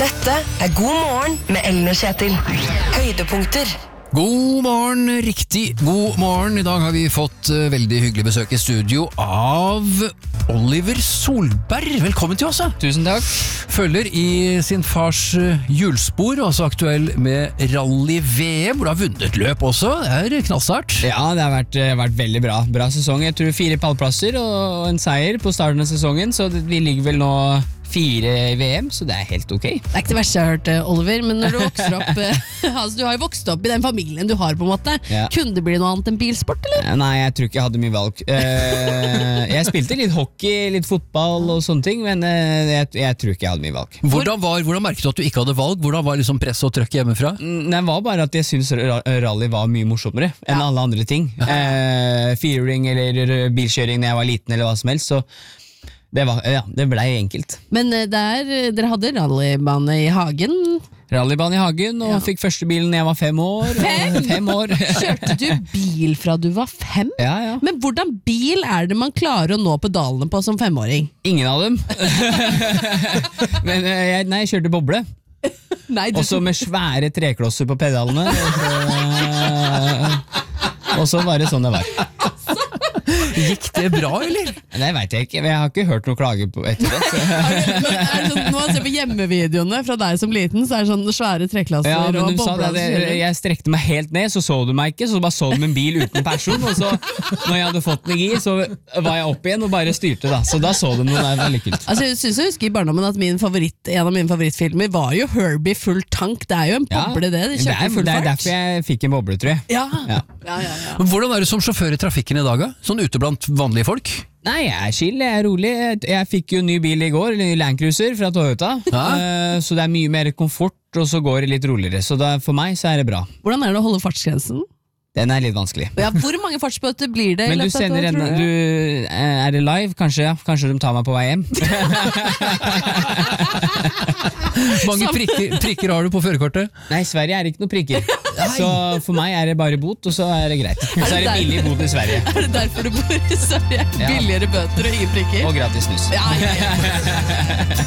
Dette God morgen med Ellen og Kjetil. Høydepunkter. God morgen, riktig god morgen. I dag har vi fått veldig hyggelig besøk i studio av Oliver Solberg. Velkommen til oss. Tusen takk. Følger i sin fars hjulspor, også aktuell med rally-VM, hvor du har vunnet løp også. Det er knallstart. Ja, det har vært veldig bra. Bra sesong. Jeg tror 4 pallplasser og en seier på starten av sesongen, så vi ligger vel nå 4 i VM, så det er helt ok. Det er ikke det verste jeg har hørt, Oliver, men når du vokser opp altså, du har jo vokst opp i den familien du har på en måte. Ja. Kunne det bli noe annet enn bilsport, eller? Nei, jeg tror ikke jeg hadde mye valg. Jeg spilte litt hockey, litt fotball og sånne ting, men jeg tror ikke jeg hadde mye valg. Hvordan merket du at du ikke hadde valg? Hvordan var liksom press og trøkk hjemmefra? Det var bare at jeg synes rally var mye morsommere enn alle andre ting. Firehjuling eller bilkjøring når jeg var liten eller hva som helst, så det ble enkelt. Men dere hadde rallybane i hagen? Rallybane i hagen, og fikk første bilen når jeg var 5 år. 5 år. Kjørte du bil fra du var 5? Ja. Men hvordan bil er det man klarer å nå pedalene på som 5-åring? Ingen av dem. Men jeg kjørte boble. Også med svære treklosser på pedalene. Og så var det sånn det var. Gikk det bra, eller? Det vet jeg ikke, jeg har ikke hørt noe klage på etter det. Når man ser på hjemmevideoene fra deg som liten, så er det sånn svære treklasser men og du sa bobler. det, jeg strekte meg helt ned, så du meg ikke, så bare så du en bil uten person, og så når jeg hadde fått den i gir, så var jeg opp igjen og bare styrte da, så da så du noe, det var veldig kult. Altså, jeg synes jeg husker i barndommen at en av mine favorittfilmer var jo Herbie full tank. Det er jo en boble det, de kjøper full Det fart. er derfor jeg fikk en boble, tror jeg. Ja. Hvordan er du som sjåfør i trafikken i dag, da? Sånn ute blant vanlige folk? Nei, jeg er chill, jeg er rolig. Jeg fikk jo en ny bil i går, en ny Land Cruiser fra Toyota, så det er mye mer komfort, og så går det litt roligere, så for meg så er det bra. Hvordan er det å holde fartsgrensen? Den er litt vanskelig. Ja, hvor mange fartsbøter blir det? Men du sender er det live? Kanskje de tar meg på vei hjem? Mange prikker har du på førerkortet? Nei, Sverige er ikke noe prikker. Så for meg er det bare bot, og så er det greit. Så er det billig bot i Sverige. Er det derfor du bor i Sverige? Billigere bøter og ingen prikker? Og gratis snus. Ja.